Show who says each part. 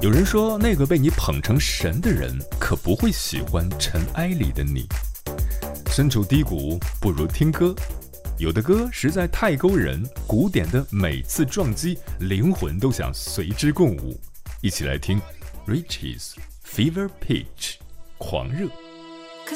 Speaker 1: 有人说，那个被你捧成神的人，可不会喜欢尘埃里的你。身处低谷，不如听歌。有的歌实在太勾人，鼓点的每次撞击，灵魂都想随之共舞。一起来听 Riches Fever Pitch 狂热。